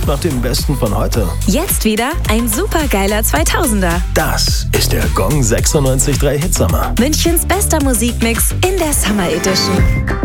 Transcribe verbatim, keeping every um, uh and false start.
sucht nach dem Besten von heute. Jetzt wieder ein supergeiler zweitausender. Das ist der Gong sechsundneunzig Komma drei Hitsommer. Münchens bester Musikmix in der Summer Edition.